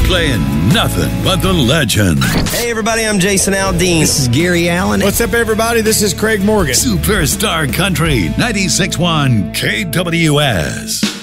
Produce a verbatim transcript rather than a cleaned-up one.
playing nothing but the legends. Hey, everybody, I'm Jason Aldean. This is Gary Allen. What's up, everybody? This is Craig Morgan. Superstar Country, ninety-six point one K W S.